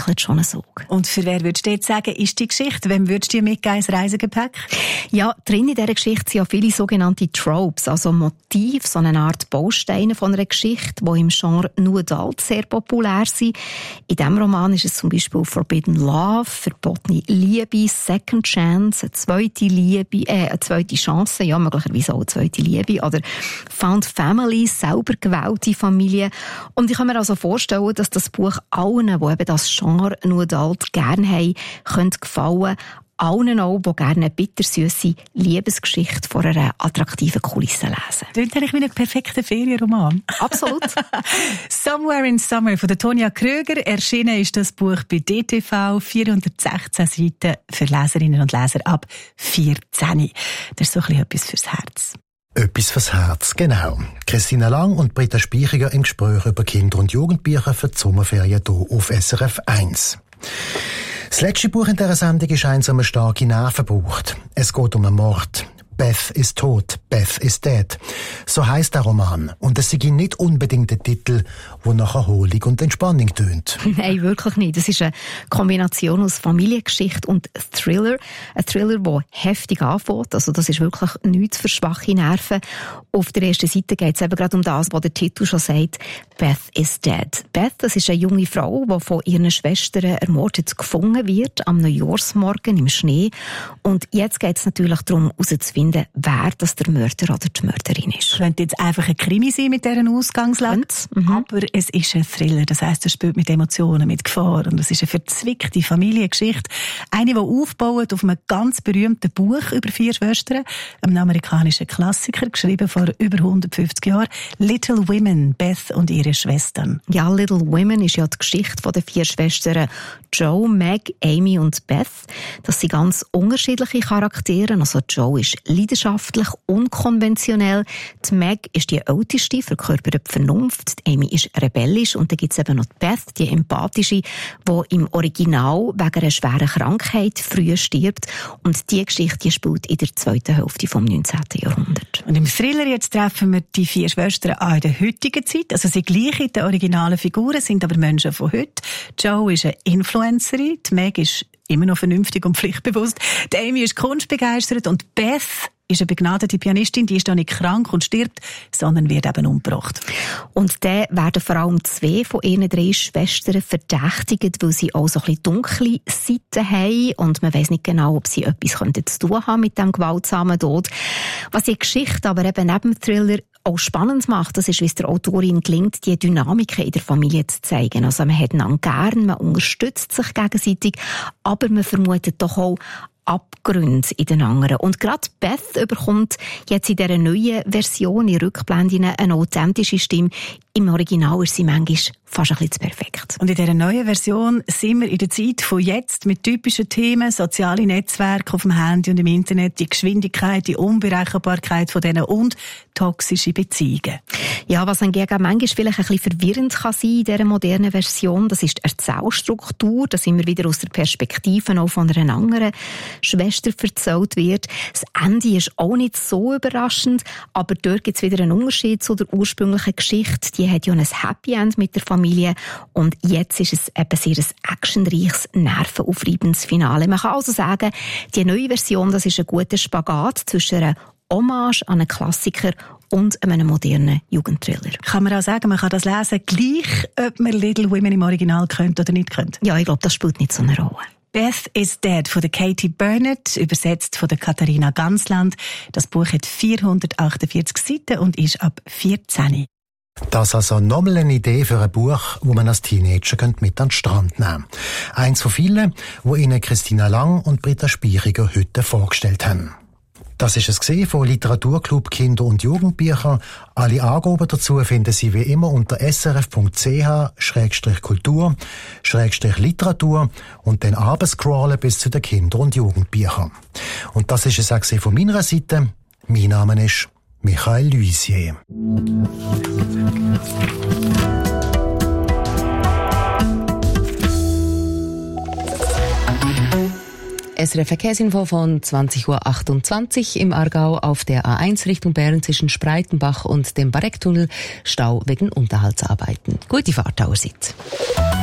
entwickelt schon einen Sog. Und für wer würdest du jetzt sagen, ist die Geschichte? Wem würdest du dir mitgeben ins Reisegepäck? Ja, drin in dieser Geschichte sind ja viele sogenannte Tropes, also Motive, so eine Art Bausteine von einer Geschichte, die im Genre New Adult sehr populär sind. In diesem Roman ist es zum Beispiel Forbidden Love, verbotene Liebe, Second Chance, eine zweite Chance, ja, möglicherweise auch eine zweite Liebe, oder Found Family, selber gewählte Familie. Und ich kann mir also vorstellen, dass das Buch allen, die eben das Genre New Adult gerne haben, könnte gefallen. Allen auch, die gerne eine bittersüsse Liebesgeschichte vor einer attraktiven Kulisse lesen. Klingt eigentlich wie ein perfekter Ferienroman. Absolut. Somewhere in Summer von der Tonja Kröger. Erschienen ist das Buch bei DTV. 416 Seiten für Leserinnen und Leser ab 14. Das ist so ein bisschen etwas fürs Herz. Etwas fürs Herz, genau. Christina Lang und Britta Speichiger im Gespräch über Kinder- und Jugendbücher für die Sommerferien hier auf SRF 1. Das letzte Buch in dieser Sendung ist eins, das mir starke Nerven braucht. Es geht um einen Mord. Beth ist tot, Beth is dead. So heisst der Roman. Und es ist nicht unbedingt der Titel, der nach Erholung und Entspannung tönt. Nein, wirklich nicht. Das ist eine Kombination aus Familiengeschichte und Thriller. Ein Thriller, der heftig anfängt. Also das ist wirklich nichts für schwache Nerven. Auf der ersten Seite geht es eben gerade um das, was der Titel schon sagt. Beth is dead. Beth, das ist eine junge Frau, die von ihren Schwestern ermordet gefunden wird, am Neujahrsmorgen im Schnee. Und jetzt geht es natürlich darum, herauszufinden, wer das der Mörder oder die Mörderin ist. Könnte jetzt einfach ein Krimi sein mit dieser Ausgangslage, aber es ist ein Thriller. Das heisst, es spielt mit Emotionen, mit Gefahr und es ist eine verzwickte Familiengeschichte. Eine, die aufbaut auf einem ganz berühmten Buch über 4 Schwestern, einem amerikanischen Klassiker, geschrieben vor über 150 Jahren, Little Women, Beth und ihre Schwestern. Ja, Little Women ist ja die Geschichte der 4 Schwestern Joe, Meg, Amy und Beth. Das sind ganz unterschiedliche Charaktere. Also Joe ist leidenschaftlich, unkonventionell. Die Meg ist die älteste, verkörpert die Vernunft. Die Amy ist rebellisch. Und dann gibt es eben noch die Beth, die empathische, die im Original wegen einer schweren Krankheit früh stirbt. Und diese Geschichte spielt in der zweiten Hälfte des 19. Jahrhunderts. Und im Thriller jetzt treffen wir die 4 Schwestern an in der heutigen Zeit. Also sie gleichen die originalen Figuren, sind aber Menschen von heute. Joe ist eine Influencerin, die Meg ist immer noch vernünftig und pflichtbewusst. Die Amy ist kunstbegeistert und Beth ist eine begnadete Pianistin, die ist da nicht krank und stirbt, sondern wird eben umgebracht. Und dann werden vor allem 2 von ihren 3 Schwestern verdächtigt, weil sie auch so ein bisschen dunkle Seiten haben und man weiss nicht genau, ob sie etwas zu tun haben mit dem gewaltsamen Tod. Was die Geschichte aber eben neben dem Thriller auch spannend macht, das ist, wie es der Autorin gelingt, die Dynamiken in der Familie zu zeigen. Also man hat einander gern, man unterstützt sich gegenseitig, aber man vermutet doch auch Abgründe in den anderen. Und gerade Beth bekommt jetzt in dieser neuen Version, in Rückblenden, eine authentische Stimme. Im Original ist sie manchmal fast ein bisschen zu perfekt. Und in dieser neuen Version sind wir in der Zeit von jetzt mit typischen Themen, soziale Netzwerke auf dem Handy und im Internet, die Geschwindigkeit, die Unberechenbarkeit von denen und toxische Beziehungen. Ja, was hingegen manchmal vielleicht ein bisschen verwirrend kann sein in dieser modernen Version, das ist die Erzählstruktur, dass immer wieder aus der Perspektive auch von einer anderen Schwester erzählt wird. Das Ende ist auch nicht so überraschend, aber dort gibt es wieder einen Unterschied zu der ursprünglichen Geschichte. Die hat ja ein Happy End mit der Familie und jetzt ist es eben sehr ein actionreiches, nervenaufreibendes Finale. Man kann also sagen, die neue Version, das ist ein guter Spagat zwischen einer Hommage an einen Klassiker und einem modernen Jugendthriller. Kann man auch sagen, man kann das lesen, gleich ob man Little Women im Original könnte oder nicht könnte? Ja, ich glaube, das spielt nicht so eine Rolle. Beth is Dead von der Katie Burnett, übersetzt von der Katharina Gansland. Das Buch hat 448 Seiten und ist ab 14. Das ist also nochmal eine Idee für ein Buch, wo man als Teenager mit an den Strand nehmen könnte. Eins von vielen, wo Ihnen Christina Lang und Britta Speichiger heute vorgestellt haben. Das ist es von Literaturclub Kinder- und Jugendbücher. Alle Angaben dazu finden Sie wie immer unter srf.ch/kultur/literatur und dann runterscrollen bis zu den Kinder- und Jugendbüchern. Und das ist es auch von meiner Seite. Mein Name ist Michael Luisier. SRF Verkehrsinfo von 20:28 Uhr im Aargau auf der A1 Richtung Bern zwischen Spreitenbach und dem Barecktunnel. Stau wegen Unterhaltsarbeiten. Gute Fahrt allerseits.